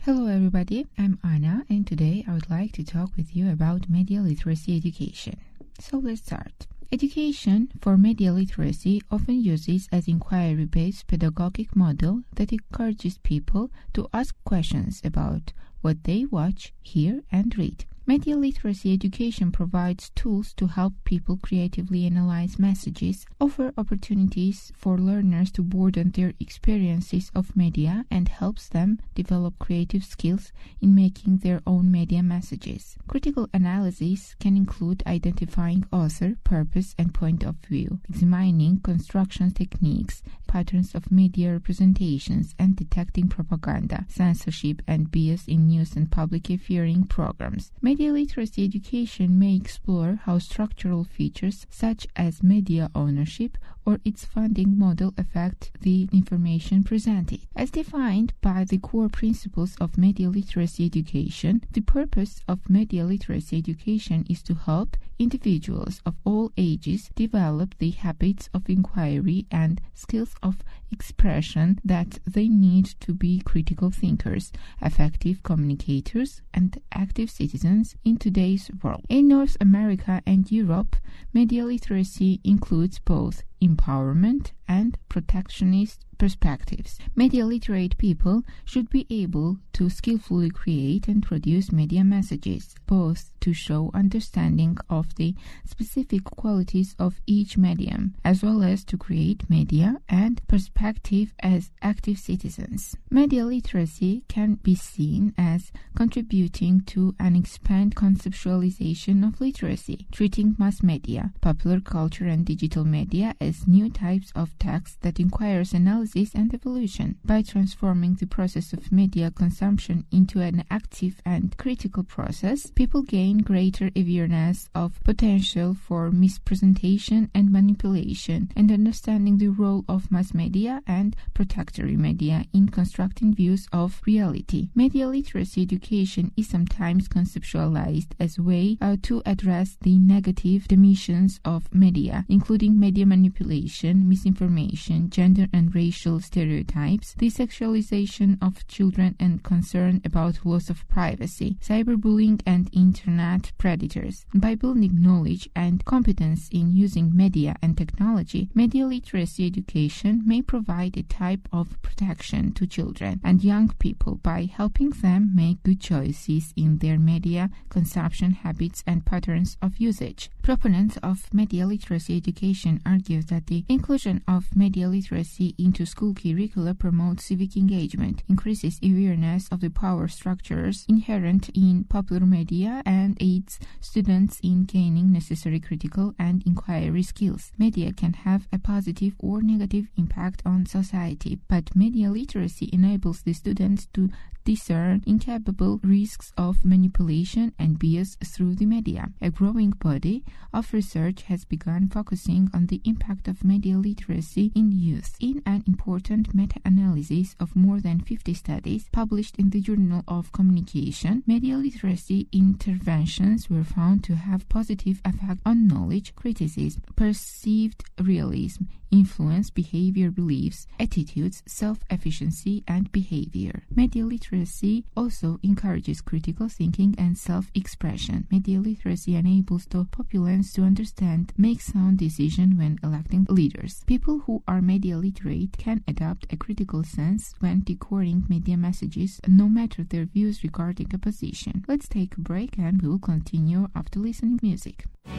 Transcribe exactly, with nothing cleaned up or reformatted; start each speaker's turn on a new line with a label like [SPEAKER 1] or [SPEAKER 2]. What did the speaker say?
[SPEAKER 1] Hello everybody, I'm Anna and today I would like to talk with you about media literacy education. So let's start. Education for media literacy often uses an inquiry-based pedagogic model that encourages people to ask questions about what they watch, hear, and read. Media literacy education provides tools to help people creatively analyze messages, offer opportunities for learners to broaden their experiences of media, and helps them develop creative skills in making their own media messages. Critical analysis can include identifying author, purpose, and point of view, examining construction techniques, patterns of media representations, and detecting propaganda, censorship, and bias in news and public affairs programs. Media literacy education may explore how structural features such as media ownership or its funding model affect the information presented. As defined by the core principles of media literacy education, the purpose of media literacy education is to help individuals of all ages develop the habits of inquiry and skills of expression that they need to be critical thinkers, effective communicators, and active citizens in today's world. In North America and Europe, media literacy includes both empowerment and protectionist perspectives. Media literate people should be able to skillfully create and produce media messages, both to show understanding of the specific qualities of each medium, as well as to create media and perspective as active citizens. Media literacy can be seen as contributing to an expanded conceptualization of literacy, treating mass media, popular culture, and digital media as new types of text that requires analysis and evolution. By transforming the process of media consumption into an active and critical process, people gain greater awareness of potential for misrepresentation and manipulation, and understanding the role of mass media and protectory media in constructing views of reality. Media literacy education is sometimes conceptualized as a way uh, to address the negative dimensions of media, including media manipulation, misinformation, gender and racial stereotypes, the sexualization of children, and concern about loss of privacy, cyberbullying, and internet predators. By building knowledge and competence in using media and technology, media literacy education may provide a type of protection to children and young people by helping them make good choices in their media consumption habits and patterns of usage. Proponents of media literacy education argue that the inclusion of media literacy into school curricula promotes civic engagement, increases awareness of the power structures inherent in popular media, and aids students in gaining necessary critical and inquiry skills. Media can have a positive or negative impact on society, but media literacy enables the students to discern incapable risks of manipulation and bias through the media. A growing body of research has begun focusing on the impact of media literacy in youth. In an important meta-analysis of more than fifty studies published in the Journal of Communication, media literacy interventions were found to have positive effect on knowledge, criticism, perceived realism, influence, behavior, beliefs, attitudes, self-efficiency, and behavior. Media literacy also encourages critical thinking and self-expression. Media literacy enables the populace to understand, make sound decisions when electing leaders. People who are media literate can adopt a critical sense when decoding media messages, no matter their views regarding a position. Let's take a break and we will continue after listening music.